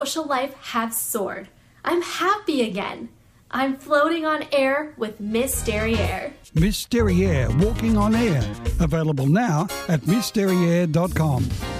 social life have soared. I'm happy again. I'm floating on air with Miss Derriere. Miss Derriere, Walking on Air. Available now at MissDerriere.com.